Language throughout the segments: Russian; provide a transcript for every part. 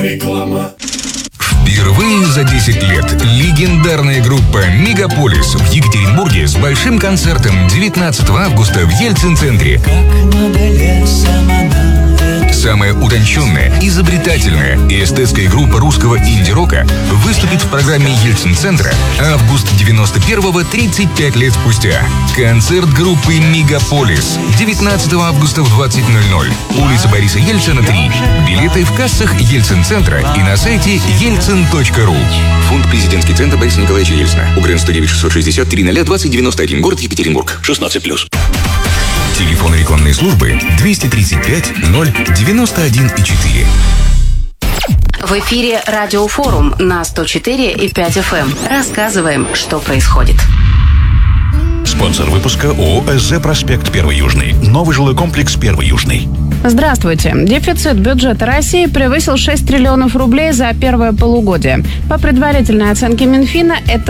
Реклама. Впервые за 10 лет легендарная группа «Мегаполис» в Екатеринбурге с большим концертом 19 августа в Ельцин-центре. Самая утонченная, изобретательная и эстетская группа русского инди-рока выступит в программе Ельцин-центра «Август 91-го, 35 лет спустя». Концерт группы «Мегаполис» 19 августа в 20:00. Улица Бориса Ельцина, 3. Билеты в кассах Ельцин-центра и на сайте ельцин.ру. Фонд «Президентский центр Бориса Николаевича Ельцина». УГРН 109 660 300 2091. Город Екатеринбург. 16+. Телефон рекламной службы 235 091 4. В эфире Радиофорум на 104,5 FM. Рассказываем, что происходит. Спонсор выпуска ООО «СЗ Проспект 1 Южный». Новый жилой комплекс 1 Южный. Здравствуйте. Дефицит бюджета России превысил 6 триллионов рублей за первое полугодие. По предварительной оценке Минфина, это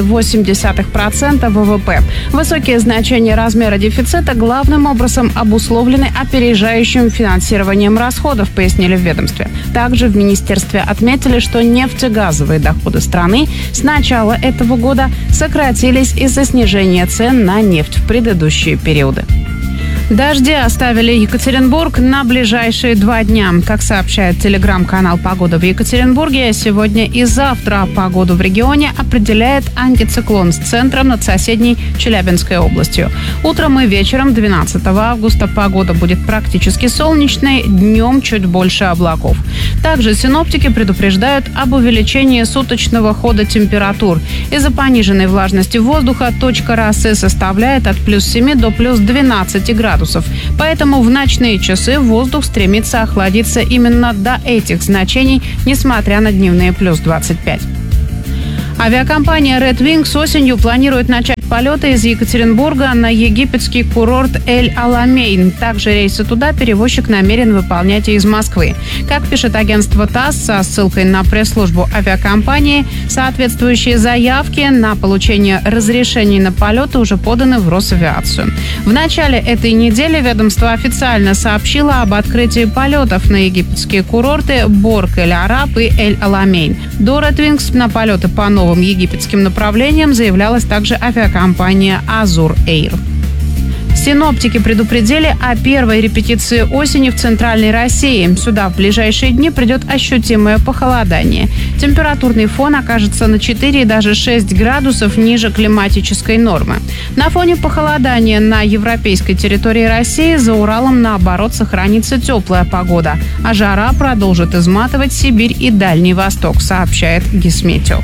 2,8% ВВП. Высокие значения размера дефицита главным образом обусловлены опережающим финансированием расходов, пояснили в ведомстве. Также в министерстве отметили, что нефтегазовые доходы страны с начала этого года сократились из-за снижения цен на нефть в предыдущие периоды. Дожди оставили Екатеринбург на ближайшие 2 дня. Как сообщает телеграм-канал «Погода в Екатеринбурге», сегодня и завтра погоду в регионе определяет антициклон с центром над соседней Челябинской областью. Утром и вечером 12 августа погода будет практически солнечной, днем чуть больше облаков. Также синоптики предупреждают об увеличении суточного хода температур. Из-за пониженной влажности воздуха точка росы составляет от +7 до +12 градусов. Поэтому в ночные часы воздух стремится охладиться именно до этих значений, несмотря на дневные +25. Авиакомпания Red Wings осенью планирует начать полеты из Екатеринбурга на египетский курорт Эль-Аламейн. Также рейсы туда перевозчик намерен выполнять и из Москвы. Как пишет агентство ТАСС со ссылкой на пресс-службу авиакомпании, соответствующие заявки на получение разрешений на полеты уже поданы в Росавиацию. В начале этой недели ведомство официально сообщило об открытии полетов на египетские курорты Борг Эль-Араб и Эль-Аламейн. До Red Wings на полеты по новым египетским направлениям заявлялась также авиакомпания Azur Air. Синоптики предупредили о первой репетиции осени в Центральной России. Сюда в ближайшие дни придет ощутимое похолодание. Температурный фон окажется на 4 и даже 6 градусов ниже климатической нормы. На фоне похолодания на европейской территории России за Уралом, наоборот, сохранится теплая погода, а жара продолжит изматывать Сибирь и Дальний Восток, сообщает Гисметео.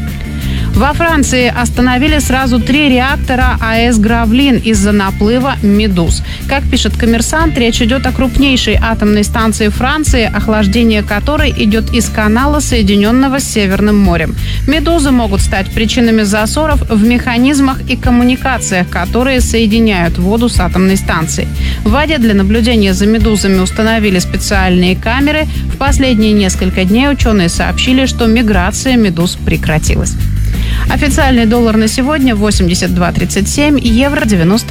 Во Франции остановили сразу 3 реактора АЭС «Гравлин» из-за наплыва медуз. Как пишет «Коммерсант», речь идет о крупнейшей атомной станции Франции, охлаждение которой идет из канала, соединенного с Северным морем. Медузы могут стать причинами засоров в механизмах и коммуникациях, которые соединяют воду с атомной станцией. В воде для наблюдения за медузами установили специальные камеры. В последние несколько дней ученые сообщили, что миграция медуз прекратилась. Официальный доллар на сегодня 82.37, евро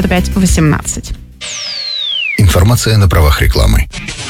95.18. Информация на правах рекламы.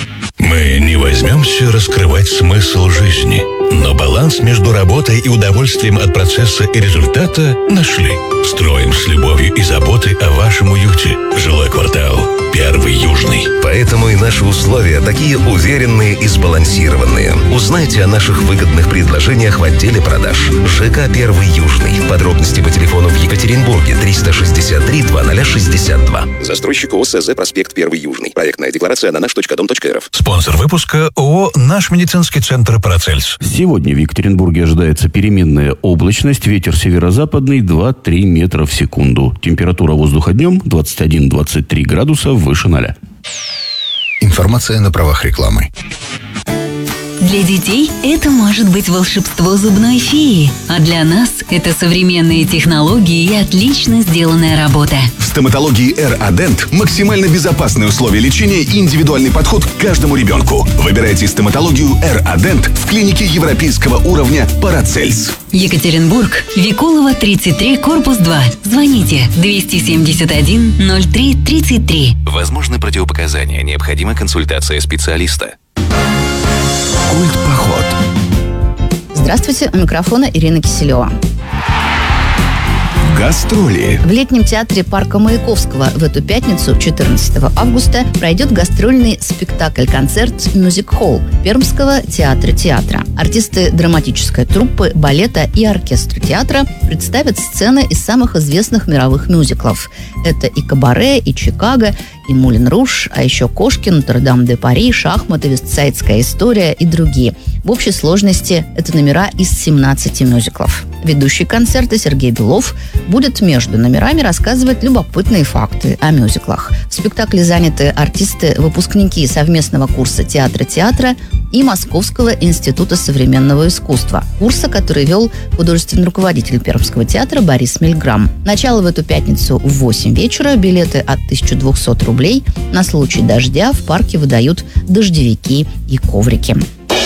Мы не возьмемся раскрывать смысл жизни, но баланс между работой и удовольствием от процесса и результата нашли. Строим с любовью и заботой о вашем уюте. Жилой квартал 1 Южный. Поэтому и наши условия такие уверенные и сбалансированные. Узнайте о наших выгодных предложениях в отделе продаж. ЖК 1 Южный. Подробности по телефону в Екатеринбурге 363 2062. Застройщик ООО «СЗ Проспект 1 Южный». Проектная декларация на наш.дом.рф. Спонсор выпуска ООО «Наш медицинский центр Парацельс». Сегодня в Екатеринбурге ожидается переменная облачность, ветер северо-западный 2-3 метра в секунду. Температура воздуха днем 21-23 градуса выше 0. Информация на правах рекламы. Для детей это может быть волшебство зубной феи, а для нас это современные технологии и отлично сделанная работа. В стоматологии R-Adent максимально безопасные условия лечения и индивидуальный подход к каждому ребенку. Выбирайте стоматологию R-Adent в клинике европейского уровня Парацельс. Екатеринбург, Викулова, 33, корпус 2. Звоните 271 03 33. Возможны противопоказания, необходима консультация специалиста. Культпоход. Здравствуйте, у микрофона Ирина Киселева. Гастроли. В летнем театре парка Маяковского в эту пятницу, 14 августа, пройдет гастрольный спектакль-концерт «Music Hall» Пермского театра. Артисты драматической труппы, балета и оркестра театра представят сцены из самых известных мировых мюзиклов. Это и «Кабаре», и «Чикаго», и «Мулен Руж», а еще «Кошки», «Нотр-Дам-де-Пари», «Шахматы», «Вестсайдская история» и другие. В общей сложности это номера из 17 мюзиклов. Ведущий концерта Сергей Белов будет между номерами рассказывать любопытные факты о мюзиклах. В спектакле заняты артисты, выпускники совместного курса театра и Московского института современного искусства. Курса, который вел художественный руководитель Пермского театра Борис Мильграм. Начало в эту пятницу в 8 вечера. Билеты от 1200 рублей. На случай дождя в парке выдают дождевики и коврики.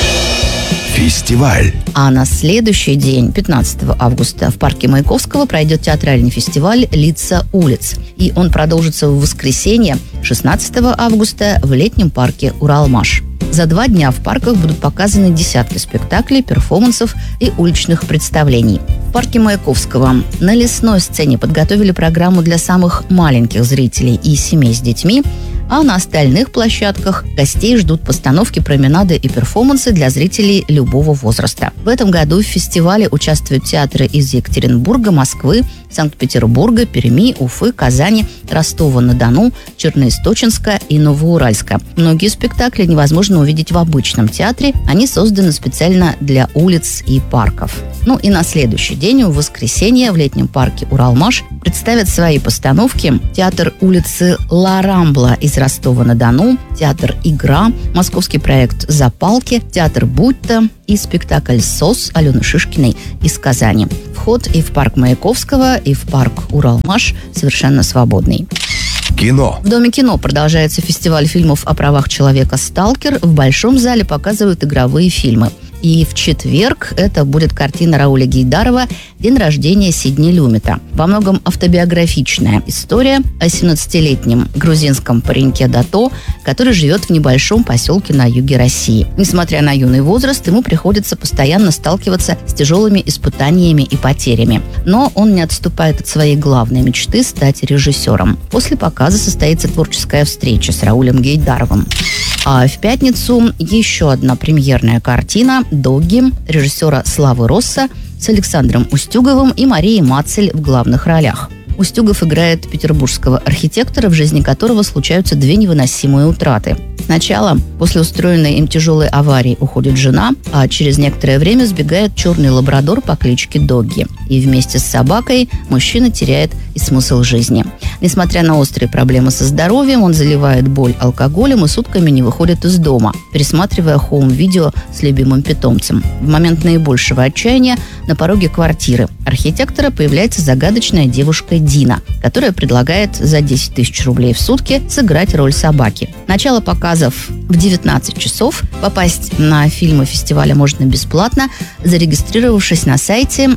Фестиваль. А на следующий день, 15 августа, в парке Маяковского пройдет театральный фестиваль «Лица улиц». И он продолжится в воскресенье, 16 августа, в летнем парке «Уралмаш». За 2 дня в парках будут показаны десятки спектаклей, перформансов и уличных представлений. В парке Маяковского на лесной сцене подготовили программу для самых маленьких зрителей и семей с детьми, а на остальных площадках гостей ждут постановки, променады и перформансы для зрителей любого возраста. В этом году в фестивале участвуют театры из Екатеринбурга, Москвы, Санкт-Петербурга, Перми, Уфы, Казани, Ростова-на-Дону, Черноисточинска и Новоуральска. Многие спектакли невозможно увидеть в обычном театре, они созданы специально для улиц и парков. Ну и на следующий день, в воскресенье, в летнем парке «Уралмаш» представят свои постановки театр улицы Ла Рамбла из Ростова-на-Дону, театр «Игра», московский проект «Запалки», театр «Будь-то» и спектакль «СОС» Алены Шишкиной из Казани. Вход и в парк Маяковского, и в парк «Уралмаш» совершенно свободный. Кино. В Доме кино продолжается фестиваль фильмов о правах человека «Сталкер». В Большом зале показывают игровые фильмы. И в четверг это будет картина Рауля Гейдарова «День рождения Сидни Люмета». Во многом автобиографичная история о 17-летнем грузинском пареньке Дато, который живет в небольшом поселке на юге России. Несмотря на юный возраст, ему приходится постоянно сталкиваться с тяжелыми испытаниями и потерями. Но он не отступает от своей главной мечты – стать режиссером. После показа состоится творческая встреча с Раулем Гейдаровым. А в пятницу еще одна премьерная картина «Догги» режиссера Славы Росса с Александром Устюговым и Марией Мацель в главных ролях. Устюгов играет петербургского архитектора, в жизни которого случаются 2 невыносимые утраты. Сначала, после устроенной им тяжелой аварии, уходит жена, а через некоторое время сбегает черный лабрадор по кличке Догги. И вместе с собакой мужчина теряет и смысл жизни. Несмотря на острые проблемы со здоровьем, он заливает боль алкоголем и сутками не выходит из дома, пересматривая хоум-видео с любимым питомцем. В момент наибольшего отчаяния на пороге квартиры архитектора появляется загадочная девушка Дина, которая предлагает за 10 тысяч рублей в сутки сыграть роль собаки. Начало показов в 19 часов. Попасть на фильмы фестиваля можно бесплатно, зарегистрировавшись на сайте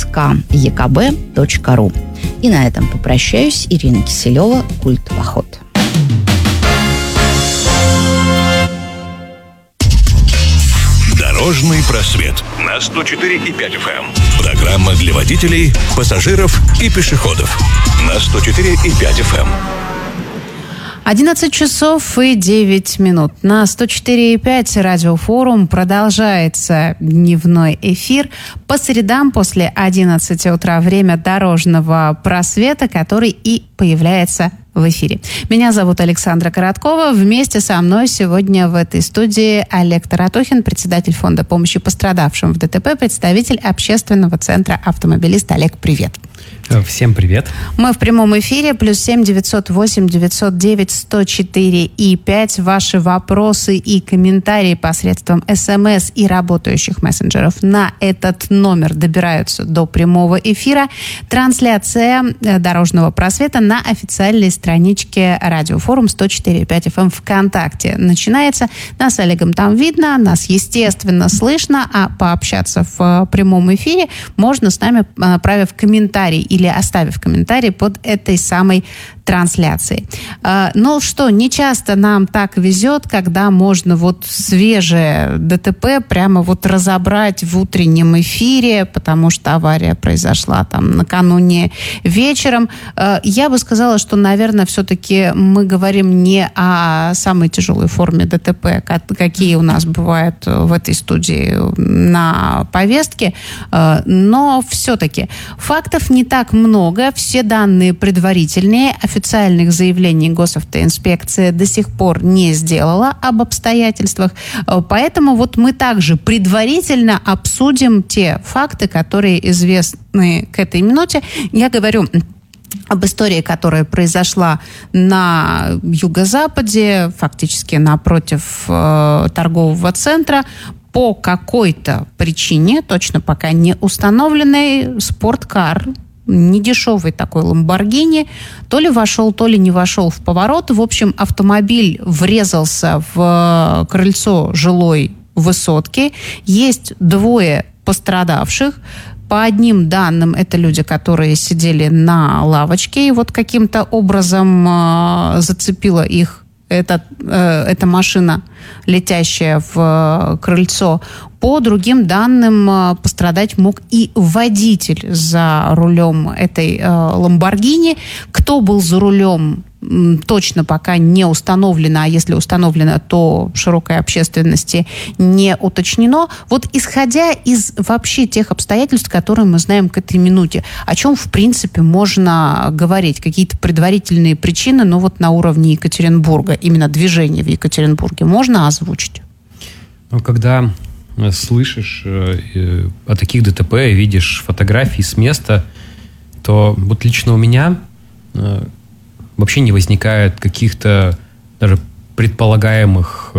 skekb.ru. И на этом попрощаюсь. Ирина Киселева, «Культпоход». Дорожный просвет на 104,5 FM. Программа для водителей, пассажиров и пешеходов на 104,5 FM. 11 часов и 9 минут. На 104,5 радиофорум продолжается дневной эфир. По средам после 11 утра время дорожного просвета, который и появляется в эфире. Меня зовут Александра Короткова. Вместе со мной сегодня в этой студии Олег Таратохин, председатель фонда помощи пострадавшим в ДТП, представитель общественного центра «Автомобилист». Олег, привет. Всем привет. Мы в прямом эфире. +7 908 909 104 и 5. Ваши вопросы и комментарии посредством СМС и работающих мессенджеров на этот номер добираются до прямого эфира. Трансляция дорожного просвета на официальной страничке Радиофорум 104,5 FM ВКонтакте начинается. Нас с Олегом там видно, нас, естественно, слышно, а пообщаться в прямом эфире можно с нами, направив комментарий или оставив комментарий под этой самой трансляции. Но что, не часто нам так везет, когда можно вот свежее ДТП прямо вот разобрать в утреннем эфире, потому что авария произошла там накануне вечером. Я бы сказала, что, наверное, все-таки мы говорим не о самой тяжелой форме ДТП, какие у нас бывают в этой студии на повестке, но все-таки фактов не так много, все данные предварительные, официальных заявлений госавтоинспекция до сих пор не сделала об обстоятельствах, поэтому вот мы также предварительно обсудим те факты, которые известны к этой минуте. Я говорю об истории, которая произошла на юго-западе, фактически напротив торгового центра. По какой-то причине, точно пока не установленной, спорткар, недешевый такой Ламборгини, то ли вошел, то ли не вошел в поворот. В общем, автомобиль врезался в крыльцо жилой высотки. Есть двое пострадавших. По одним данным, это люди, которые сидели на лавочке, и вот каким-то образом зацепила их эта машина, летящая в крыльцо. По другим данным, пострадать мог и водитель за рулем этой Ламборгини. Кто был за рулем, точно пока не установлено, а если установлено, то широкой общественности не уточнено. Вот исходя из вообще тех обстоятельств, которые мы знаем к этой минуте, о чем, в принципе, можно говорить? Какие-то предварительные причины, но вот на уровне Екатеринбурга, именно движение в Екатеринбурге, можно озвучить? Ну, когда слышишь о таких ДТП, видишь фотографии с места, то вот лично у меня вообще не возникает каких-то даже предполагаемых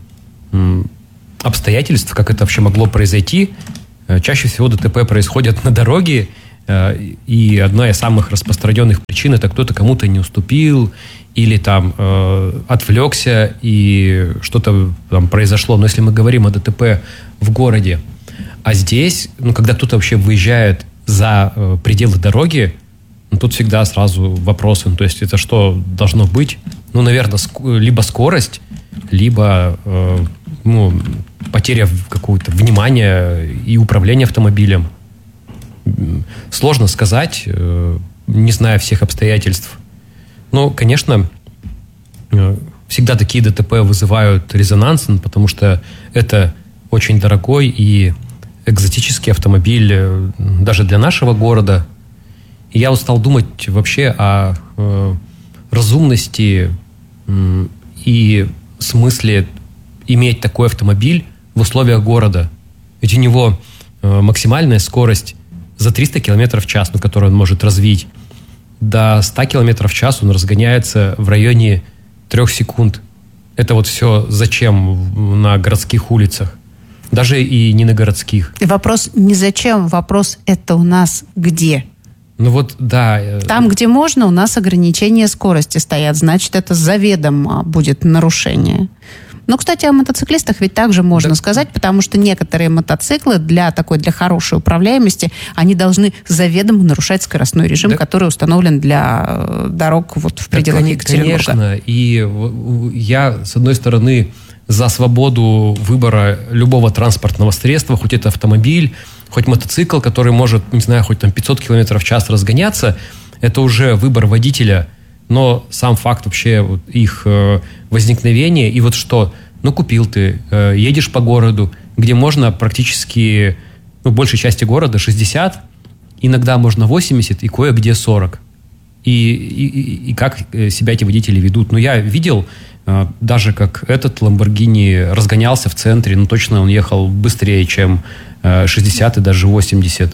обстоятельств, как это вообще могло произойти. Чаще всего ДТП происходят на дороге, и одна из самых распространенных причин — это кто-то кому-то не уступил или там отвлекся, и что-то там произошло. Но если мы говорим о ДТП в городе, а здесь, когда кто-то вообще выезжает за пределы дороги, тут всегда сразу вопросы. То есть это что должно быть? Наверное, либо скорость, либо потеря какого-то внимания и управления автомобилем. Сложно сказать, не зная всех обстоятельств. Но, конечно, всегда такие ДТП вызывают резонанс, потому что это очень дорогой и экзотический автомобиль даже для нашего города. И я вот стал думать вообще о разумности и смысле иметь такой автомобиль в условиях города. Ведь у него максимальная скорость за 300 км в час, которую он может развить. До 100 км в час он разгоняется в районе 3 секунд. Это вот все зачем на городских улицах? Даже и не на городских. Вопрос не зачем, вопрос это у нас где? Да. Там, где можно, у нас ограничения скорости стоят. Значит, это заведомо будет нарушение. Кстати, о мотоциклистах ведь также можно сказать, потому что некоторые мотоциклы для хорошей управляемости, они должны заведомо нарушать скоростной режим, который установлен для дорог в пределах Екатеринбурга. Конечно. И я, с одной стороны, за свободу выбора любого транспортного средства, хоть это автомобиль, хоть мотоцикл, который может, хоть там 500 км в час разгоняться, это уже выбор водителя. Но сам факт вообще их возникновения, и что, купил ты, едешь по городу, где можно практически, в большей части города 60, иногда можно 80 и кое-где 40. И как себя эти водители ведут. Я видел даже, как этот Ламборгини разгонялся в центре, точно он ехал быстрее, чем 60 и даже 80.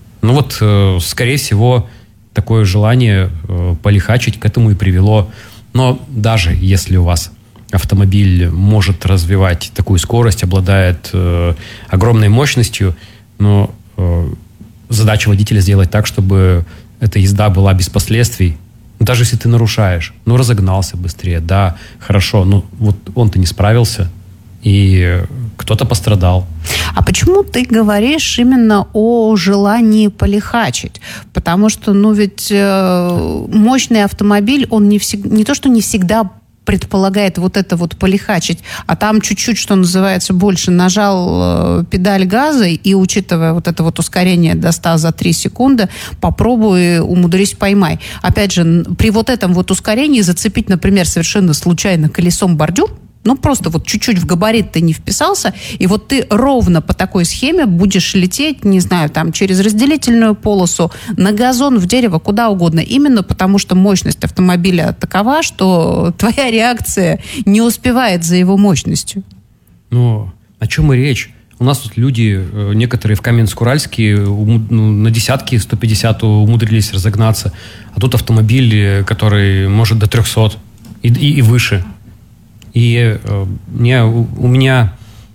Скорее всего, такое желание полихачить к этому и привело. Но даже если у вас автомобиль может развивать такую скорость, обладает огромной мощностью, но задача водителя сделать так, чтобы эта езда была без последствий. Даже если ты нарушаешь, разогнался быстрее, да, хорошо, он-то не справился, и кто-то пострадал. А почему ты говоришь именно о желании полихачить? Потому что, ведь мощный автомобиль, он не то, что не всегда предполагает вот это вот полихачить, а там чуть-чуть, что называется, больше нажал педаль газа и, учитывая вот это вот ускорение до 100 за 3 секунды, попробуй, умудрись, поймай. Опять же, при вот этом вот ускорении зацепить, например, совершенно случайно колесом бордюр, просто вот чуть-чуть в габарит ты не вписался, и вот ты ровно по такой схеме будешь лететь, не знаю, там, через разделительную полосу, на газон, в дерево, куда угодно. Именно потому, что мощность автомобиля такова, что твоя реакция не успевает за его мощностью. О чем и речь? У нас тут люди, некоторые в Каменск-Уральске на десятки 150 умудрились разогнаться, а тут автомобиль, который может до 300 и выше. И у меня,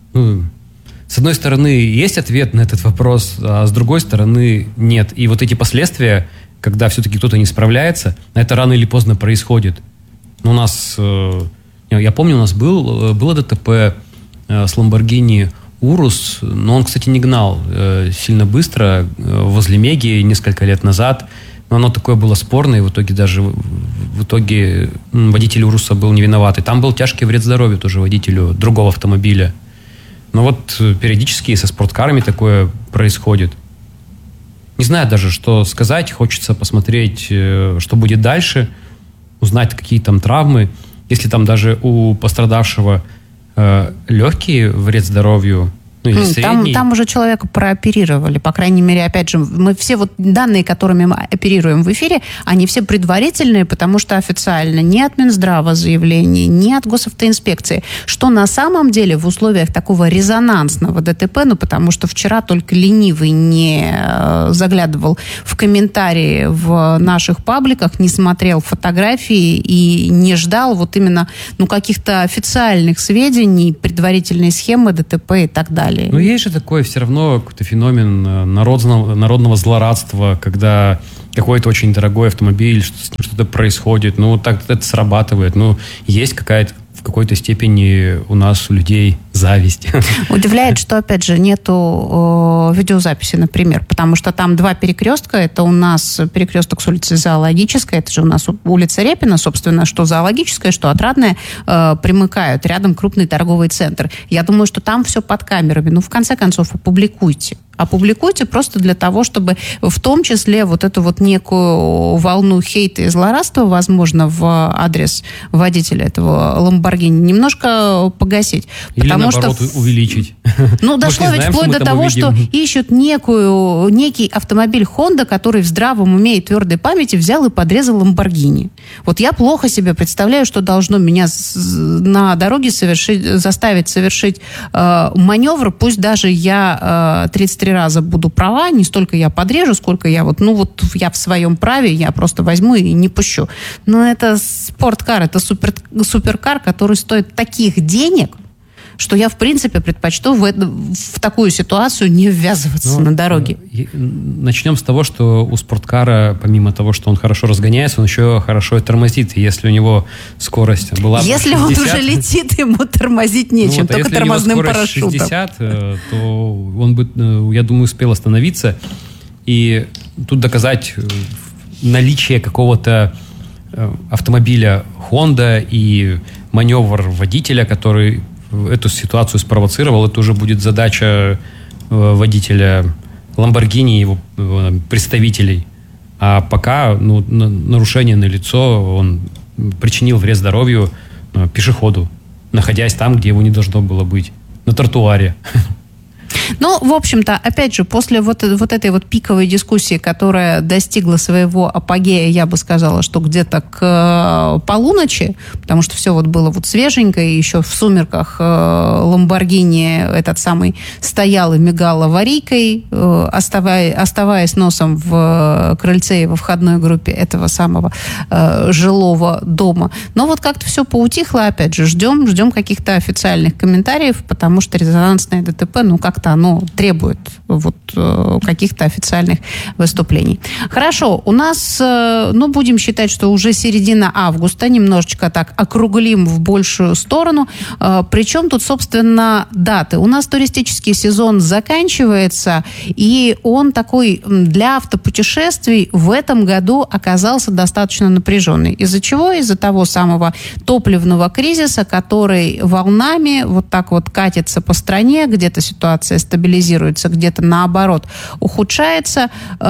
с одной стороны, есть ответ на этот вопрос, а с другой стороны, нет. И вот эти последствия, когда все-таки кто-то не справляется, это рано или поздно происходит. У нас, я помню, у нас было ДТП с Lamborghini Urus, но он, кстати, не гнал сильно быстро возле Меги несколько лет назад. Но оно такое было спорное, и в итоге водитель Уруса был не виноват. И там был тяжкий вред здоровью тоже водителю другого автомобиля. Но вот периодически со спорткарами такое происходит. Не знаю даже, что сказать. Хочется посмотреть, что будет дальше, узнать, какие там травмы. Если там даже у пострадавшего легкий вред здоровью, или средний. Там уже человека прооперировали, по крайней мере, опять же, мы все вот данные, которыми мы оперируем в эфире, они все предварительные, потому что официально ни от Минздрава заявлений, ни от госавтоинспекции, что на самом деле в условиях такого резонансного ДТП, потому что вчера только ленивый не заглядывал в комментарии в наших пабликах, не смотрел фотографии и не ждал вот именно каких-то официальных сведений, предварительной схемы ДТП и так далее. Но есть же такой все равно какой-то феномен народного злорадства, когда какой-то очень дорогой автомобиль, с ним что-то происходит, так это срабатывает. Есть в какой-то степени у нас, у людей, зависть. Удивляет, что, опять же, нету видеозаписи, например, потому что там два перекрестка. Это у нас перекресток с улицы Зоологической, это же у нас улица Репина, собственно, что Зоологическая, что Отрадная, примыкают. Рядом крупный торговый центр. Я думаю, что там все под камерами. В конце концов, опубликуйте. Опубликуйте просто для того, чтобы в том числе вот эту вот некую волну хейта и злорадства, возможно, в адрес водителя этого Lamborghini немножко погасить. Или наоборот увеличить. Дошло ведь вплоть до того, что ищут некий автомобиль Honda, который в здравом уме и твердой памяти взял и подрезал Lamborghini. Вот я плохо себе представляю, что должно меня на дороге заставить совершить маневр, пусть даже я 33 раза буду права, не столько я подрежу, сколько я я в своем праве, я просто возьму и не пущу. Но это спорткар, это суперкар, который стоит таких денег, что я, в принципе, предпочту в такую ситуацию не ввязываться на дороге. Начнем с того, что у спорткара, помимо того, что он хорошо разгоняется, он еще хорошо и тормозит. И если у него скорость была... Если 60, он уже летит, ему тормозить нечем, только тормозным парашютом. Если у него скорость 60, то он бы, я думаю, успел остановиться. И тут доказать наличие какого-то автомобиля Honda и маневр водителя, который эту ситуацию спровоцировал, это уже будет задача водителя Lamborghini и его представителей. А пока нарушение налицо, он причинил вред здоровью пешеходу, находясь там, где его не должно было быть, на тротуаре. В общем-то, опять же, после вот этой вот пиковой дискуссии, которая достигла своего апогея, я бы сказала, что где-то к полуночи, потому что все было свеженько, и еще в сумерках Lamborghini этот самый стоял и мигал аварийкой, оставаясь носом в крыльце и во входной группе этого самого жилого дома. Но как-то все поутихло, опять же, ждем каких-то официальных комментариев, потому что резонансное ДТП, как-то оно требует вот каких-то официальных выступлений. Хорошо, у нас, будем считать, что уже середина августа, немножечко так округлим в большую сторону. Причем тут, собственно, даты. У нас туристический сезон заканчивается, и он такой для автопутешествий в этом году оказался достаточно напряженный. Из-за чего? Из-за того самого топливного кризиса, который волнами вот так вот катится по стране, где-то ситуация стабилизируется, где-то наоборот ухудшается.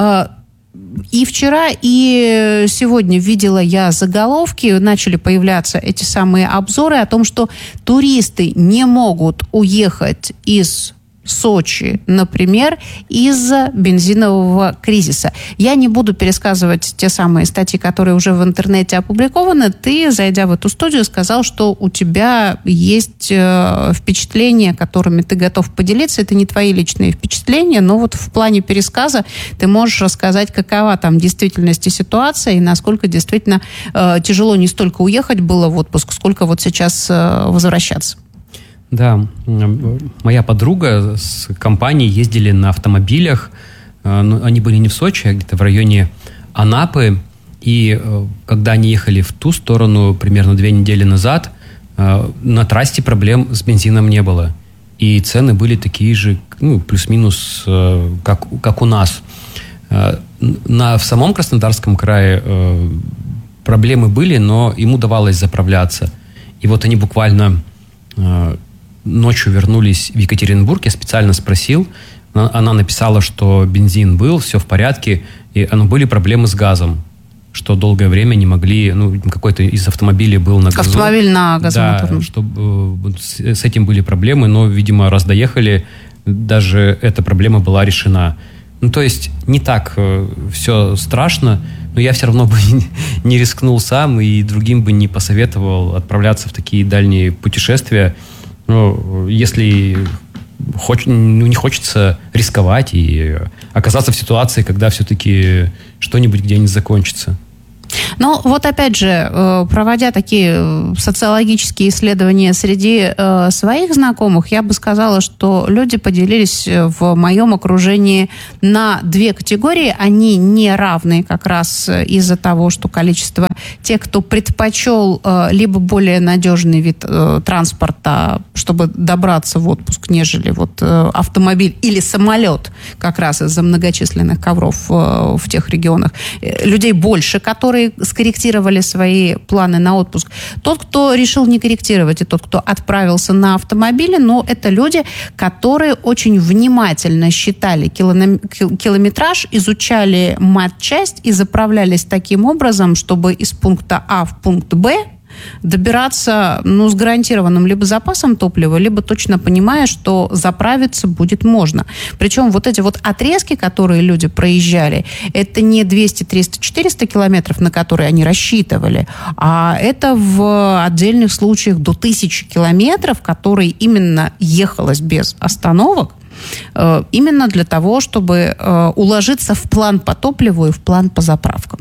И вчера, и сегодня видела я заголовки, начали появляться эти самые обзоры о том, что туристы не могут уехать из Сочи, например, из-за бензинового кризиса. Я не буду пересказывать те самые статьи, которые уже в интернете опубликованы. Ты, зайдя в эту студию, сказал, что у тебя есть впечатления, которыми ты готов поделиться. Это не твои личные впечатления, но вот в плане пересказа ты можешь рассказать, какова там в действительности ситуация и насколько действительно тяжело не столько уехать было в отпуск, сколько вот сейчас возвращаться. Да, моя подруга с компанией ездили на автомобилях, но они были не в Сочи, а где-то в районе Анапы, и когда они ехали в ту сторону примерно 2 недели назад, на трассе проблем с бензином не было, и цены были такие же, плюс-минус, как у нас. В самом Краснодарском крае проблемы были, но им удавалось заправляться, и вот они буквально ночью вернулись в Екатеринбург, я специально спросил, она написала, что бензин был, все в порядке, но были проблемы с газом, что долгое время не могли, какой-то из автомобилей был на газу. Автомобиль на газомоторном. Да, что с этим были проблемы, но, видимо, раз доехали, даже эта проблема была решена. То есть не так все страшно, но я все равно бы не рискнул сам и другим бы не посоветовал отправляться в такие дальние путешествия. Если не хочется рисковать и оказаться в ситуации, когда все-таки что-нибудь где-нибудь закончится. Ну, вот опять же, проводя такие социологические исследования среди своих знакомых, я бы сказала, что люди поделились в моем окружении на 2 категории. Они не равны как раз из-за того, что количество тех, кто предпочел либо более надежный вид транспорта, чтобы добраться в отпуск, нежели вот автомобиль или самолет, как раз из-за многочисленных ковров в тех регионах. Людей больше, которые скорректировали свои планы на отпуск. Тот, кто решил не корректировать, и тот, кто отправился на автомобиле, это люди, которые очень внимательно считали километраж, изучали матчасть и заправлялись таким образом, чтобы из пункта А в пункт Б добираться, с гарантированным либо запасом топлива, либо точно понимая, что заправиться будет можно. Причем вот эти вот отрезки, которые люди проезжали, это не 200, 300, 400 километров, на которые они рассчитывали, а это в отдельных случаях до 1000 километров, которые именно ехалось без остановок, именно для того, чтобы уложиться в план по топливу и в план по заправкам.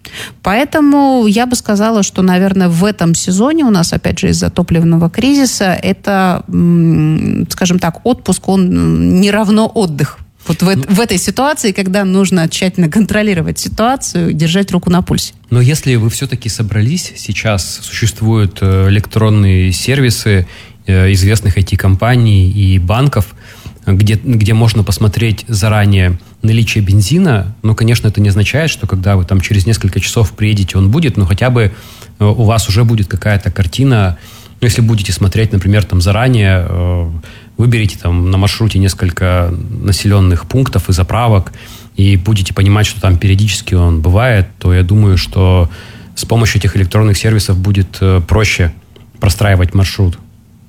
Поэтому я бы сказала, что, наверное, в этом сезоне у нас, опять же, из-за топливного кризиса, это, скажем так, отпуск, он не равно отдых. Вот в этой ситуации, когда нужно тщательно контролировать ситуацию, держать руку на пульсе. Но если вы все-таки собрались, сейчас существуют электронные сервисы известных IT-компаний и банков, где можно посмотреть заранее наличие бензина, но, конечно, это не означает, что когда вы там через несколько часов приедете, он будет, но хотя бы у вас уже будет какая-то картина. Если будете смотреть, например, там заранее, выберите там на маршруте несколько населенных пунктов и заправок, и будете понимать, что там периодически он бывает, то я думаю, что с помощью этих электронных сервисов будет проще простраивать маршрут.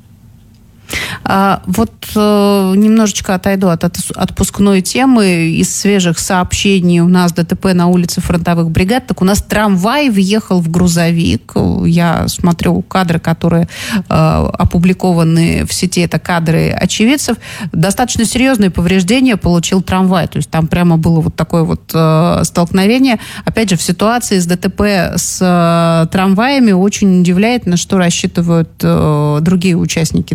Вот немножечко отойду от отпускной темы. Из свежих сообщений у нас ДТП на улице Фронтовых бригад. Так у нас трамвай въехал в грузовик. Я смотрю кадры, которые опубликованы в сети. Это кадры очевидцев. Достаточно серьезные повреждения получил трамвай. То есть там прямо было вот такое вот столкновение. Опять же, в ситуации с ДТП с трамваями очень удивляет, на что рассчитывают другие участники ДТП.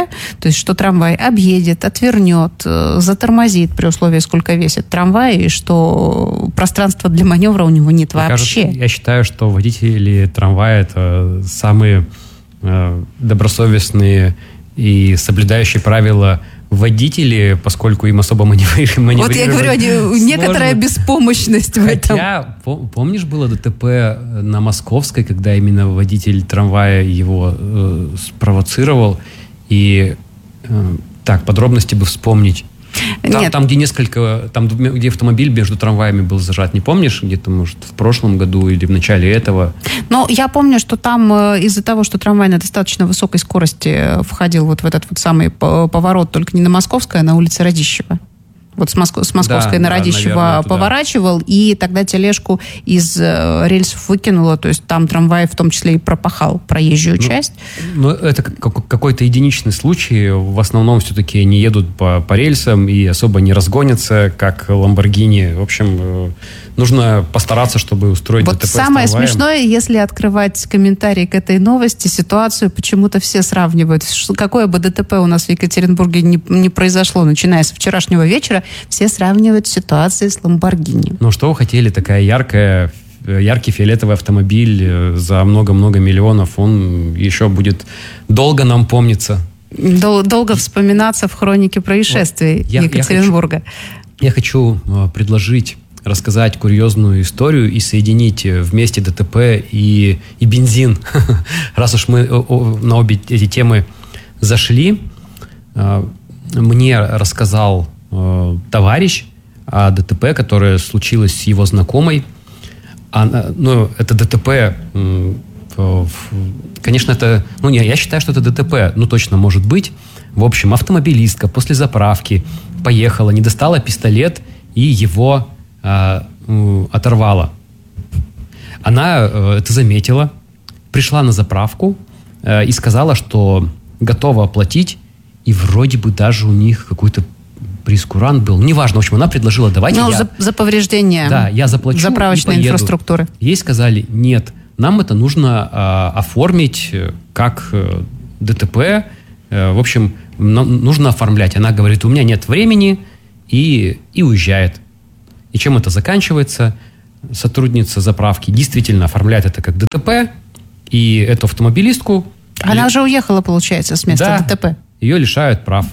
ДТП, то есть что трамвай объедет, отвернет, затормозит при условии, сколько весит трамвай, и что пространства для маневра у него нет вообще. Я считаю, что водители трамвая – это самые добросовестные и соблюдающие правила водители, поскольку им особо маневрировать. Вот я говорю, некоторая беспомощность в этом. Хотя, помнишь, было ДТП на Московской, когда именно водитель трамвая его спровоцировал, и так, подробности бы вспомнить. Там, где автомобиль между трамваями был зажат, не помнишь? Где-то, может, в прошлом году или в начале этого? Ну, я помню, что там из-за того, что трамвай на достаточно высокой скорости входил вот в этот вот самый поворот, только не на Московской, а на улице Радищева. Вот с Московской на Радищева наверное, поворачивал, и тогда тележку из рельсов выкинуло, то есть там трамвай в том числе и пропахал проезжую часть. Ну, это какой-то единичный случай. В основном все-таки они едут по рельсам и особо не разгонятся, как Ламборгини. В общем, нужно постараться, чтобы устроить ДТП с трамваем. Самое смешное, если открывать комментарии к этой новости, ситуацию почему-то все сравнивают. Какое бы ДТП у нас в Екатеринбурге не произошло, начиная с вчерашнего вечера, все сравнивают ситуацию с Ламборгини. Ну, что вы хотели? Такая яркий фиолетовый автомобиль за много-много миллионов. Он еще будет долго нам помниться. Долго вспоминаться в хронике происшествий Екатеринбурга. Я хочу предложить рассказать курьезную историю и соединить вместе ДТП и бензин. Раз уж мы на обе эти темы зашли, мне рассказал товарищ о ДТП, которое случилось с его знакомой. Это ДТП, конечно, это... я считаю, что это ДТП, точно может быть. В общем, автомобилистка после заправки поехала, не достала пистолет и его оторвала. Она это заметила, пришла на заправку и сказала, что готова оплатить, и вроде бы даже у них какой-то прейскурант был. Неважно, в общем, она предложила, давайте за повреждение я заплачу заправочной инфраструктуры. Ей сказали, нет, нам это нужно оформить как ДТП. В общем, нужно оформлять. Она говорит, у меня нет времени, и уезжает. И чем это заканчивается? Сотрудница заправки действительно оформляет это как ДТП, и эту автомобилистку... Она уже уехала, получается, с места ДТП. Ее лишают прав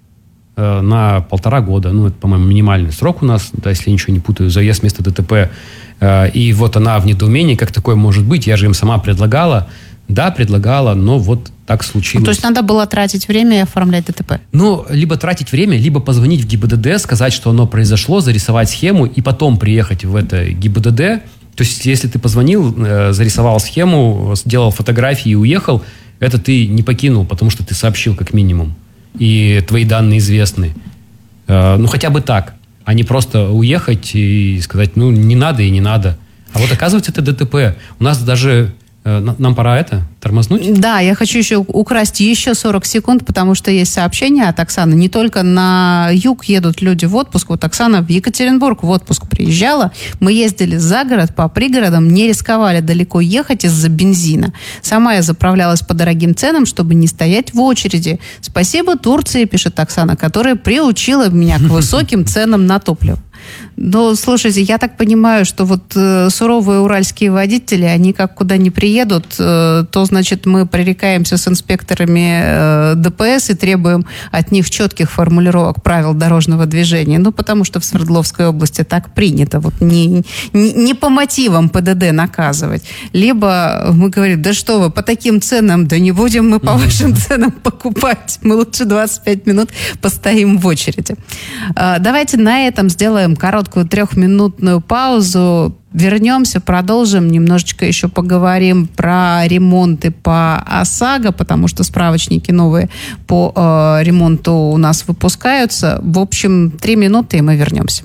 на 1,5 года. Это, по-моему, минимальный срок у нас, если я ничего не путаю, заезд с места ДТП. И вот она в недоумении, как такое может быть? Я же им сама предлагала. Да, предлагала, но вот так случилось. То есть надо было тратить время и оформлять ДТП? Либо тратить время, либо позвонить в ГИБДД, сказать, что оно произошло, зарисовать схему и потом приехать в это ГИБДД. То есть если ты позвонил, зарисовал схему, сделал фотографии и уехал, это ты не покинул, потому что ты сообщил как минимум. И твои данные известны. Хотя бы так. А не просто уехать и сказать, не надо и не надо. А вот оказывается, это ДТП. У нас даже... Нам пора тормознуть? Да, я хочу еще украсть еще 40 секунд, потому что есть сообщение от Оксаны. Не только на юг едут люди в отпуск. Вот Оксана в Екатеринбург в отпуск приезжала. Мы ездили за город, по пригородам, не рисковали далеко ехать из-за бензина. Сама я заправлялась по дорогим ценам, чтобы не стоять в очереди. Спасибо Турции, пишет Оксана, которая приучила меня к высоким ценам на топливо. Но, слушайте, я так понимаю, что вот суровые уральские водители, они как куда не приедут, то, значит, мы пререкаемся с инспекторами ДПС и требуем от них четких формулировок правил дорожного движения. Потому что в Свердловской области так принято. Вот не по мотивам ПДД наказывать. Либо мы говорим, да что вы, по таким ценам, да не будем мы по вашим ценам покупать. Мы лучше 25 минут постоим в очереди. Давайте на этом сделаем короткую 3-минутную паузу. Вернемся, продолжим. Немножечко еще поговорим про ремонты по ОСАГО, потому что справочники новые по ремонту у нас выпускаются. В общем, 3 минуты, и мы вернемся.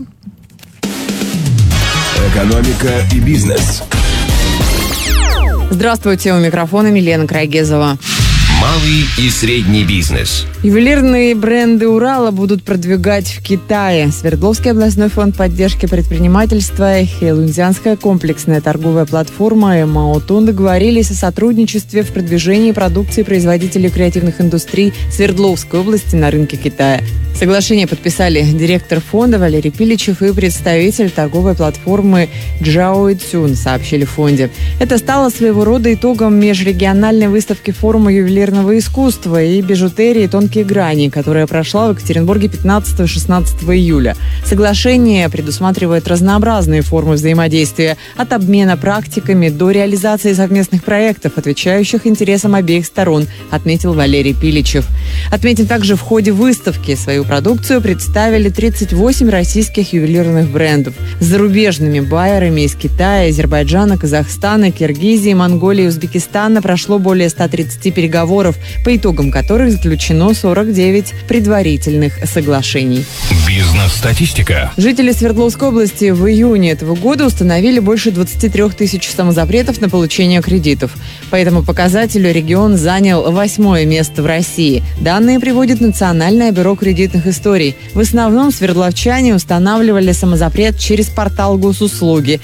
Экономика и бизнес. Здравствуйте, у микрофона Милена Крайгезова. Малый и средний бизнес. Ювелирные бренды Урала будут продвигать в Китае. Свердловский областной фонд поддержки предпринимательства и Хэлунцзянская комплексная торговая платформа Маотун договорились о сотрудничестве в продвижении продукции производителей креативных индустрий Свердловской области на рынке Китая. Соглашение подписали директор фонда Валерий Пиличев и представитель торговой платформы Джао Цюн, сообщили в фонде. Это стало своего рода итогом межрегиональной выставки форума ювелирного искусства и бижутерии «Тонкие грани», которая прошла в Екатеринбурге 15-16 июля. Соглашение предусматривает разнообразные формы взаимодействия, от обмена практиками до реализации совместных проектов, отвечающих интересам обеих сторон, отметил Валерий Пиличев. Отметим также, в ходе выставки свою продукцию представили 38 российских ювелирных брендов с зарубежными байерами из Китая, Азербайджана, Казахстана, Киргизии, Монголии и Узбекистана прошло более 130 переговоров, по итогам которых заключено 49 предварительных соглашений. Бизнес-статистика. Жители Свердловской области в июне этого года установили больше 23 тысяч самозапретов на получение кредитов. По этому показателю регион занял 8-е место в России. Данные приводит Национальное бюро кредитных историй. В основном свердловчане устанавливали самозапрет через портал госуслуги.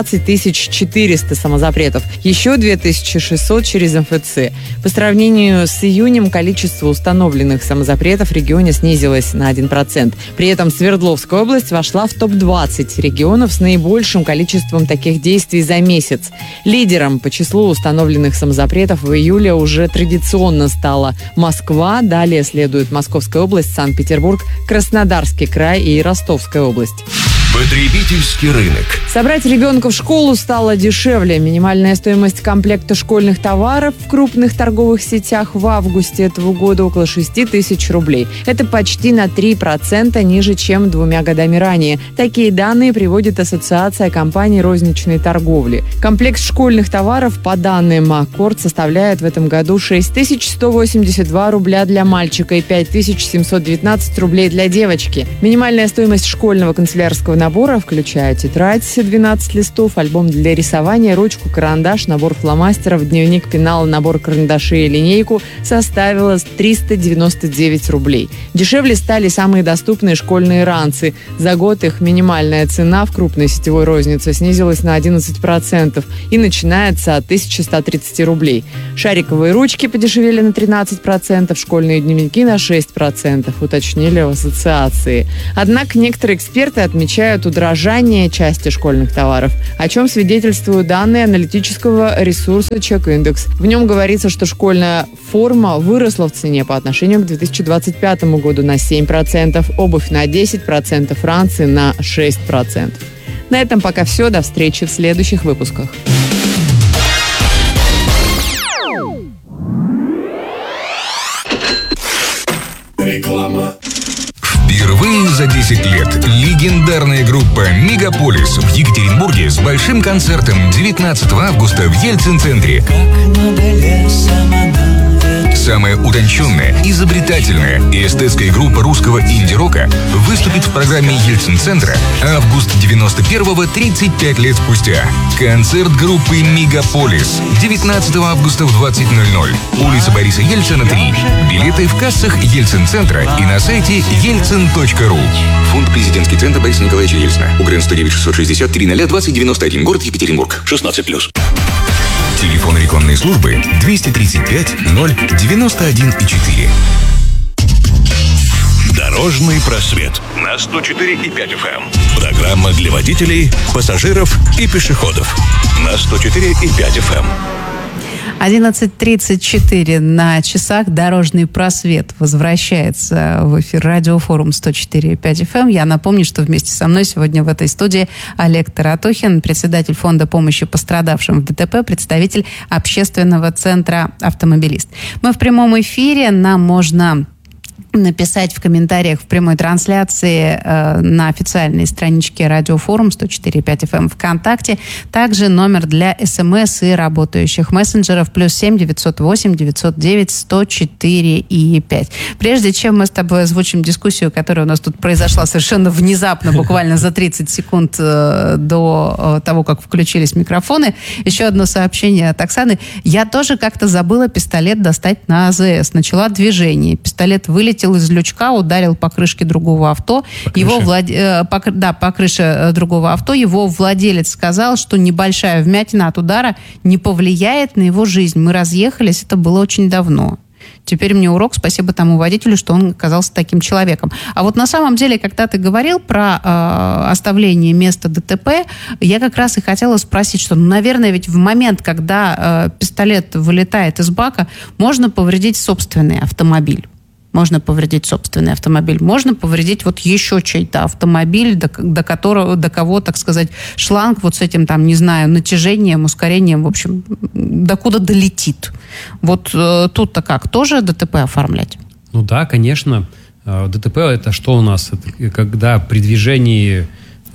20 400 самозапретов. Еще 2600 через МФЦ. По сравнению с июнем количество установленных самозапретов в регионе снизилось на 1%. При этом Свердловская область вошла в топ-20 регионов с наибольшим количеством таких действий за месяц. Лидером по числу установленных самозапретов в июле уже традиционно стала Москва. Далее следует Московская область, Санкт-Петербург, Краснодарский край и Ростовская область. Потребительский рынок. Собрать ребенка в школу стало дешевле. Минимальная стоимость комплекта школьных товаров в крупных торговых сетях в августе этого года около 6 тысяч рублей. Это почти на 3% ниже, чем 2 годами ранее. Такие данные приводит Ассоциация компаний розничной торговли. Комплект школьных товаров, по данным Аккорд, составляет в этом году 6182 рубля для мальчика и 5719 рублей для девочки. Минимальная стоимость школьного канцелярского набора, включая тетрадь 12 листов, альбом для рисования, ручку, карандаш, набор фломастеров, дневник, пенал, набор карандашей и линейку, составила 399 рублей. Дешевле стали самые доступные школьные ранцы. За год их минимальная цена в крупной сетевой рознице снизилась на 11% и начинается от 1130 рублей. Шариковые ручки подешевели на 13%, школьные дневники на 6%, уточнили в ассоциации. Однако некоторые эксперты отмечают удорожание части школьных товаров, о чем свидетельствуют данные аналитического ресурса Чек-индекс. В нем говорится, что школьная форма выросла в цене по отношению к 2025 году на 7%, обувь на 10%, ранцы на 6%. На этом пока все. До встречи в следующих выпусках. Реклама. Впервые за 10 лет легендарная группа «Мегаполис» в Екатеринбурге с большим концертом 19 августа в Ельцин-центре. Самая утонченная, изобретательная и эстетская группа русского инди-рока выступит в программе Ельцин-центра «Август 91-го, 35 лет спустя». Концерт группы «Мегаполис» 19 августа в 20:00. Улица Бориса Ельцина, 3. Билеты в кассах Ельцин-центра и на сайте елцин.ру. Фонд «Президентский центр Бориса Николаевича Ельцина». УГРН 109 660 300 2091. Город Екатеринбург. 16+. Телефон рекламной службы 235 091 4. Дорожный просвет на 104,5 FM. Программа для водителей, пассажиров и пешеходов на 104,5 FM. 11:34 на часах. Дорожный просвет возвращается в эфир радиофорум 104,5 FM. Я напомню, что вместе со мной сегодня в этой студии Олег Таратохин, председатель фонда помощи пострадавшим в ДТП, представитель общественного центра «Автомобилист». Мы в прямом эфире. Нам можно написать в комментариях в прямой трансляции на официальной страничке Радиофорум 104.5 FM ВКонтакте. Также номер для СМС и работающих мессенджеров +7 908 909 104 и 5. Прежде чем мы с тобой озвучим дискуссию, которая у нас тут произошла совершенно внезапно, буквально за 30 секунд до того, как включились микрофоны, еще одно сообщение от Оксаны. Я тоже как-то забыла пистолет достать на АЗС. Начала движение. Пистолет вылетел из лючка, ударил по крышке другого авто. По крыше другого авто. Его владелец сказал, что небольшая вмятина от удара не повлияет на его жизнь. Мы разъехались, это было очень давно. Теперь мне урок, спасибо тому водителю, что он оказался таким человеком. А вот на самом деле, когда ты говорил про оставление места ДТП, я как раз и хотела спросить, что, наверное, ведь в момент, когда пистолет вылетает из бака, можно повредить собственный автомобиль. Можно повредить собственный автомобиль, можно повредить вот еще чей-то автомобиль, до кого, так сказать, шланг вот с этим, там, не знаю, натяжением, ускорением, в общем, докуда долетит. Вот тут-то как? Тоже ДТП оформлять? Ну да, конечно. ДТП это что у нас? Это когда при движении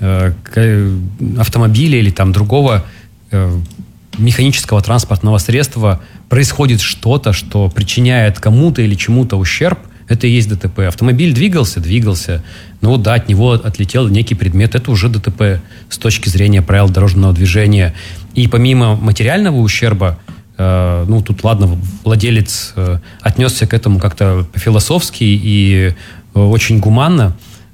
автомобиля или там другого механического транспортного средства происходит что-то, что причиняет кому-то или чему-то ущерб, это и есть ДТП. Автомобиль двигался, но да, от него отлетел некий предмет, это уже ДТП с точки зрения правил дорожного движения. И помимо материального ущерба, тут, ладно, владелец отнесся к этому как-то по-философски и очень гуманно,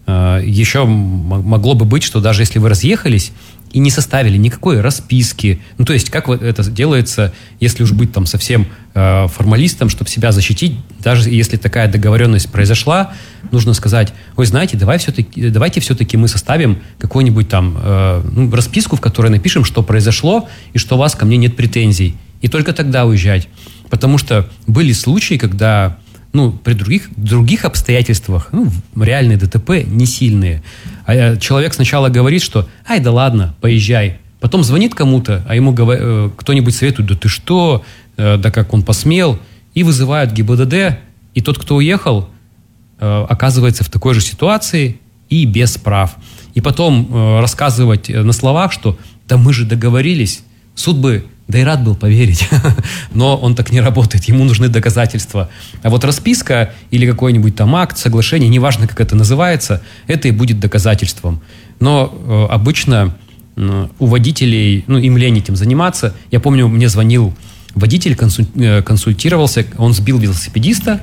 еще могло бы быть, что даже если вы разъехались, и не составили никакой расписки. То есть, как вот это делается, если уж быть там совсем формалистом, чтобы себя защитить, даже если такая договоренность произошла, нужно сказать, ой, знаете, давайте все-таки мы составим какую-нибудь там расписку, в которой напишем, что произошло, и что у вас ко мне нет претензий. И только тогда уезжать. Потому что были случаи, когда при других обстоятельствах, реальные ДТП не сильные. А человек сначала говорит, что ай, да ладно, поезжай. Потом звонит кому-то, а ему кто-нибудь советует, да ты что, да как он посмел. И вызывают ГИБДД, и тот, кто уехал, оказывается в такой же ситуации и без прав. И потом рассказывать на словах, что да мы же договорились, суд бы да и рад был поверить, но он так не работает, ему нужны доказательства. А вот расписка или какой-нибудь там акт, соглашение, неважно, как это называется, это и будет доказательством. Но обычно у водителей, им лень этим заниматься. Я помню, мне звонил водитель, консультировался, он сбил велосипедиста,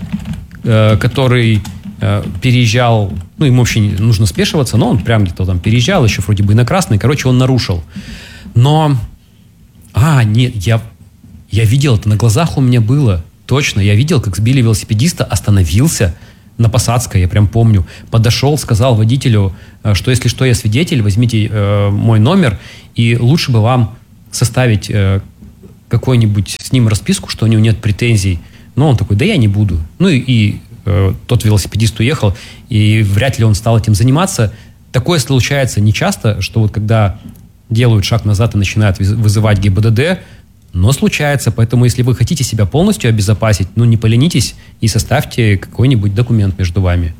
который переезжал, ему вообще нужно спешиваться, но он прям где-то там переезжал, еще вроде бы и на красный, он нарушил. Но нет, я видел это, на глазах у меня было, точно. Я видел, как сбили велосипедиста, остановился на Посадской, я прям помню. Подошел, сказал водителю, что если что, я свидетель, возьмите мой номер, и лучше бы вам составить какую-нибудь с ним расписку, что у него нет претензий. Но он такой, да я не буду. Тот велосипедист уехал, и вряд ли он стал этим заниматься. Такое случается нечасто, что вот когда делают шаг назад и начинают вызывать ГИБДД, но случается. Поэтому, если вы хотите себя полностью обезопасить, не поленитесь и составьте какой-нибудь документ между вами.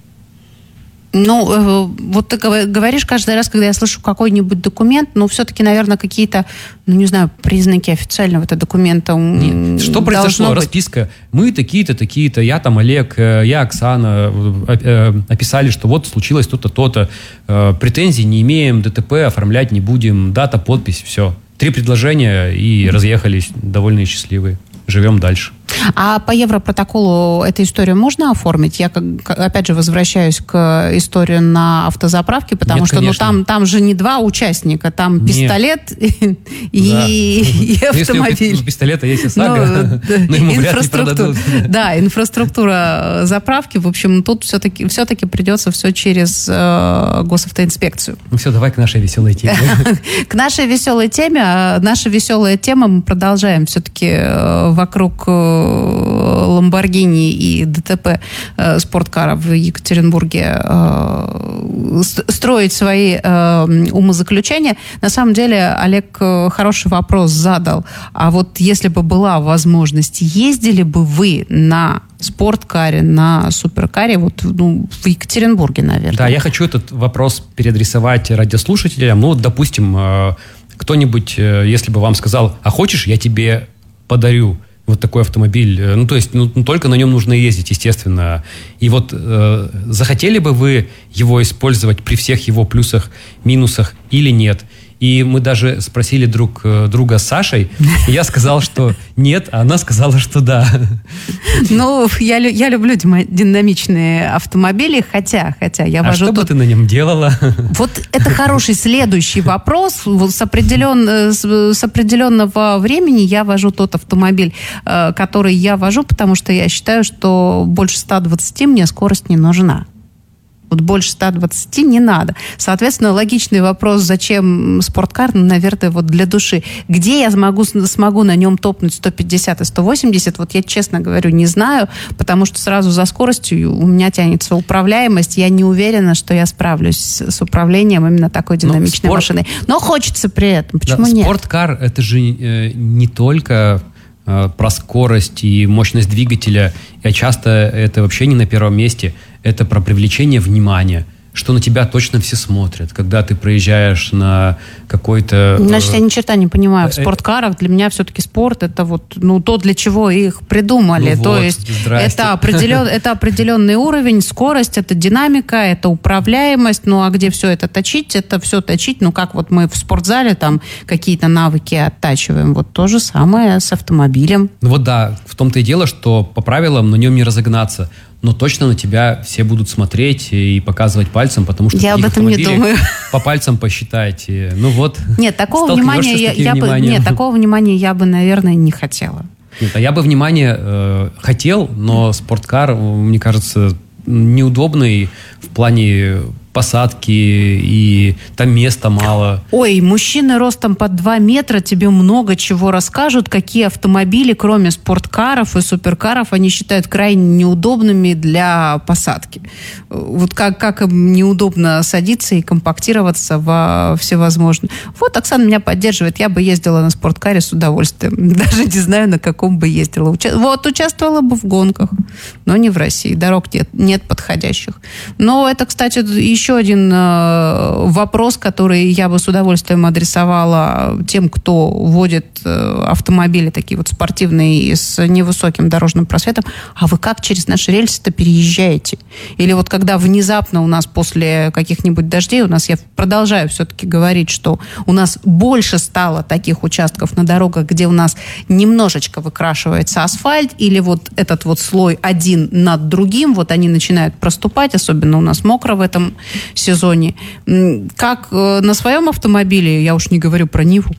Вот ты говоришь каждый раз, когда я слышу какой-нибудь документ, все-таки, наверное, какие-то, признаки официального этого документа. Нет. Что произошло? Расписка. Мы такие-то, такие-то, я там Олег, я Оксана, описали, что вот случилось то-то, то-то, претензий не имеем, ДТП оформлять не будем, дата, подпись, все. 3 предложения и разъехались, довольные и счастливые. Живем дальше. А по Европротоколу эту историю можно оформить? Я, опять же, возвращаюсь к истории на автозаправке, потому что там же не 2 участника, там пистолет и автомобиль. Если у пистолета есть ОСАГО, но ему вряд ли продадут. Да, инфраструктура заправки, в общем, тут все-таки придется все через госавтоинспекцию. Все, давай к нашей веселой теме. К нашей веселой теме. Наша веселая тема, мы продолжаем все-таки вокруг Ламборгини и ДТП спорткара в Екатеринбурге строить свои умозаключения. На самом деле Олег хороший вопрос задал. А вот если бы была возможность, ездили бы вы на спорткаре, на суперкаре вот, в Екатеринбурге, наверное. Да, я хочу этот вопрос переадресовать радиослушателям. Ну, вот, допустим, кто-нибудь, если бы вам сказал, а хочешь, я тебе подарю вот такой автомобиль. Ну, то есть, только на нем нужно ездить, естественно. И вот захотели бы вы его использовать при всех его плюсах, минусах или нет? И мы даже спросили друг друга с Сашей, и я сказал, что нет, а она сказала, что да. Ну, я люблю динамичные автомобили, хотя я вожу... А что бы ты на нем делала? Вот это хороший следующий вопрос. Вот с определенного времени я вожу тот автомобиль, который я вожу, потому что я считаю, что больше 120 мне скорость не нужна. Вот больше 120 не надо. Соответственно, логичный вопрос, зачем спорткар, наверное, вот для души. Где я смогу на нем топнуть 150 и 180, вот я, честно говорю, не знаю, потому что сразу за скоростью у меня тянется управляемость. Я не уверена, что я справлюсь с управлением именно такой динамичной машиной. Но хочется при этом. Почему нет? Спорткар — это же не только про скорость и мощность двигателя, а часто это вообще не на первом месте. Это про привлечение внимания, что на тебя точно все смотрят, когда ты проезжаешь на какой-то... Значит, я ни черта не понимаю в спорткарах. Для меня все-таки спорт — это вот, то, для чего их придумали. Ну то вот, есть здрасте. это определенный уровень, скорость, это динамика, это управляемость. Ну, а где все это точить? Это все точить, как вот мы в спортзале там какие-то навыки оттачиваем. Вот то же самое с автомобилем. Ну вот да, в том-то и дело, что по правилам на нем не разогнаться. Но точно на тебя все будут смотреть и показывать пальцем, потому что я об этом не думаю. По пальцам посчитайте. Ну вот. Нет, такого внимания я бы, наверное, не хотела. Нет, а я бы внимание хотел, но спорткар, мне кажется, неудобный в плане посадки, и там места мало. Ой, мужчины ростом под 2 метра тебе много чего расскажут, какие автомобили, кроме спорткаров и суперкаров, они считают крайне неудобными для посадки. Вот как им неудобно садиться и компактироваться во всевозможные. Вот Оксана меня поддерживает, я бы ездила на спорткаре с удовольствием. Даже не знаю, на каком бы ездила. Участвовала бы в гонках, но не в России. Дорог нет подходящих. Но это, кстати, еще один вопрос, который я бы с удовольствием адресовала тем, кто водит автомобили такие вот спортивные с невысоким дорожным просветом. А вы как через наши рельсы-то переезжаете? Или вот когда внезапно у нас после каких-нибудь дождей, я продолжаю все-таки говорить, что у нас больше стало таких участков на дорогах, где у нас немножечко выкрашивается асфальт, или вот этот вот слой один над другим, вот они начинают проступать, особенно у нас мокро в этом сезоне. Как на своем автомобиле, я уж не говорю про Ниву,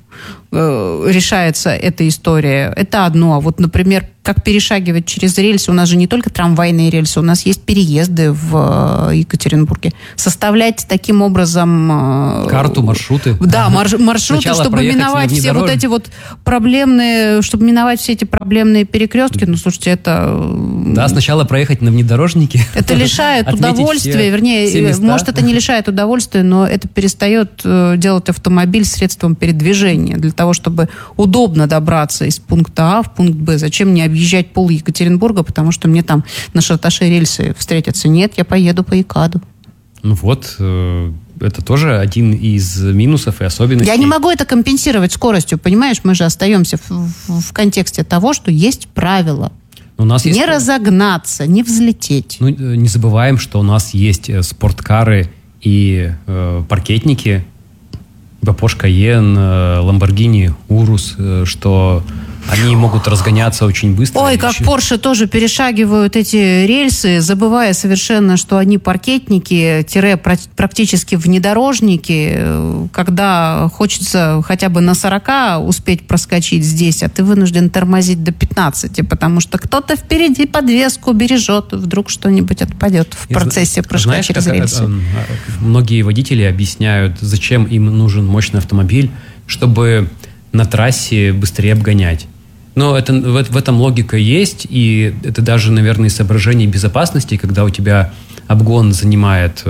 решается эта история, это одно. А вот, например, как перешагивать через рельсы. У нас же не только трамвайные рельсы, у нас есть переезды в Екатеринбурге. Составлять таким образом... Карту, маршруты. Да, маршруты, чтобы миновать все вот эти вот проблемные... Чтобы миновать все эти проблемные перекрестки. Ну, слушайте, это... Да, сначала проехать на внедорожнике. Это лишает удовольствия. Вернее, может, это не лишает удовольствия, но это перестает делать автомобиль средством передвижения. Для того, чтобы удобно добраться из пункта А в пункт Б. Зачем мне объезжать пол Екатеринбурга, потому что мне там на Шарташе рельсы встретятся? Нет, я поеду по ИКАДу. Ну вот, это тоже один из минусов и особенностей. Я не могу это компенсировать скоростью, понимаешь? Мы же остаемся в контексте того, что есть правила. У нас не разогнаться, не взлететь. Ну, не забываем, что у нас есть спорткары и паркетники, Porsche Cayenne, Lamborghini Urus, что они могут разгоняться очень быстро. Ой, как Porsche тоже перешагивают эти рельсы, забывая совершенно, что они паркетники, практически внедорожники, когда хочется хотя бы на 40 успеть проскочить здесь, а ты вынужден тормозить до 15, потому что кто-то впереди подвеску бережет, вдруг что-нибудь отпадет в процессе прыжка через рельсы. Многие водители объясняют, зачем им нужен мощный автомобиль, чтобы на трассе быстрее обгонять. Но в этом логика есть, и это даже, наверное, из соображений безопасности, когда у тебя обгон занимает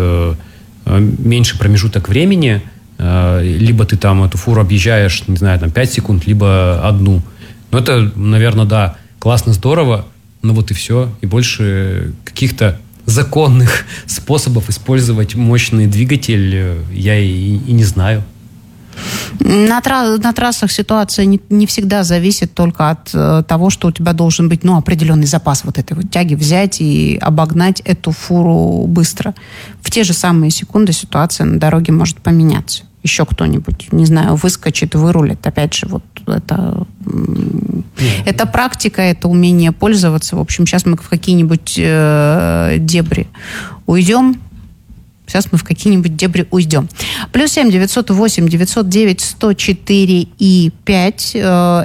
меньше промежуток времени, либо ты там эту фуру объезжаешь, не знаю, 5 секунд, либо 1. Но это, наверное, да, классно, здорово, Ну вот и все. И больше каких-то законных способов использовать мощный двигатель я и не знаю. На трассах ситуация не всегда зависит только от того, что у тебя должен быть определенный запас вот этой вот тяги, взять и обогнать эту фуру быстро. В те же самые секунды ситуация на дороге может поменяться. Еще кто-нибудь, не знаю, выскочит, вырулит. Опять же, вот это практика, это умение пользоваться. В общем, сейчас мы в какие-нибудь дебри уйдем. Сейчас мы в какие-нибудь дебри уйдем. +7 908 909 104 и 5.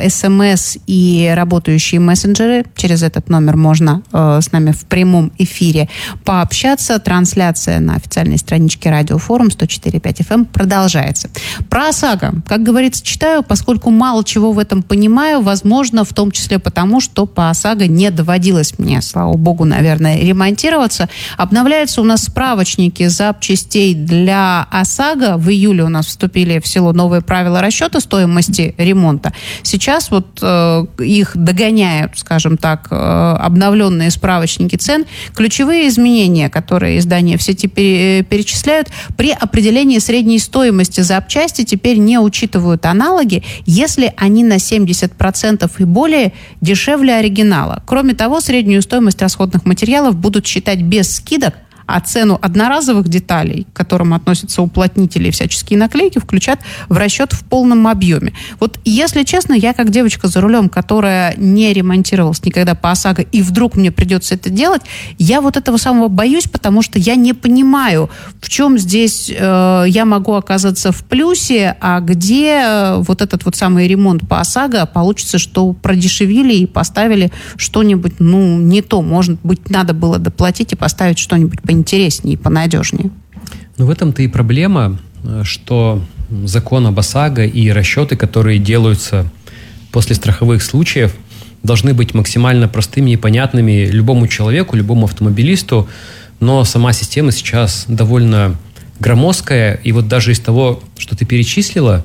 СМС и работающие мессенджеры. Через этот номер можно с нами в прямом эфире пообщаться. Трансляция на официальной страничке Радиофорум 104.5 FM продолжается. Про ОСАГО, как говорится, читаю, поскольку мало чего в этом понимаю, возможно, в том числе потому, что по ОСАГО не доводилось мне, слава богу, наверное, ремонтироваться. Обновляются у нас справочники запчастей для ОСАГО. В июле у нас вступили в силу новые правила расчета стоимости ремонта. Сейчас вот их догоняют, скажем так, обновленные справочники цен. Ключевые изменения, которые издания в сети перечисляют, при определении средней стоимости запчасти теперь не учитывают аналоги, если они на 70% и более дешевле оригинала. Кроме того, среднюю стоимость расходных материалов будут считать без скидок, а цену одноразовых деталей, к которым относятся уплотнители и всяческие наклейки, включат в расчет в полном объеме. Вот, если честно, я как девочка за рулем, которая не ремонтировалась никогда по ОСАГО, и вдруг мне придется это делать, я вот этого самого боюсь, потому что я не понимаю, в чем здесь я могу оказаться в плюсе, а где вот этот вот самый ремонт по ОСАГО получится, что продешевили и поставили что-нибудь, не то. Может быть, надо было доплатить и поставить что-нибудь поинтереснее и понадежнее. В этом-то и проблема, что закон об ОСАГО и расчеты, которые делаются после страховых случаев, должны быть максимально простыми и понятными любому человеку, любому автомобилисту, но сама система сейчас довольно громоздкая, и вот даже из того, что ты перечислила,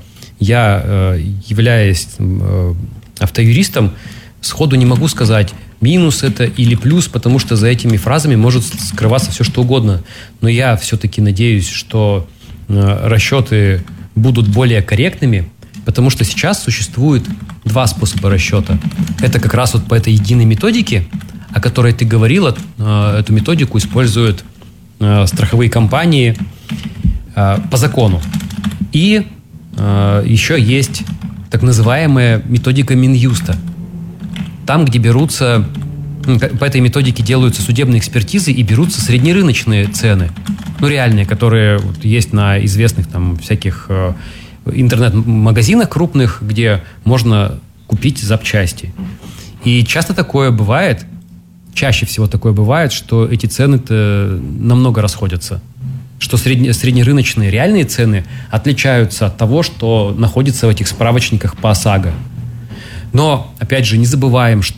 я, являясь автоюристом, сходу не могу сказать, минус это или плюс, потому что за этими фразами может скрываться все, что угодно. Но я все-таки надеюсь, что расчеты будут более корректными, потому что сейчас существует два способа расчета. Это как раз вот по этой единой методике, о которой ты говорила. Эту методику используют страховые компании по закону. И еще есть так называемая методика Минюста. Там, где берутся, по этой методике делаются судебные экспертизы и берутся среднерыночные цены, реальные, которые есть на известных там всяких интернет-магазинах крупных, где можно купить запчасти. И часто такое бывает, чаще всего такое бывает, что эти цены-то намного расходятся. Что среднерыночные реальные цены отличаются от того, что находится в этих справочниках по ОСАГО. Но, опять же, не забываем, что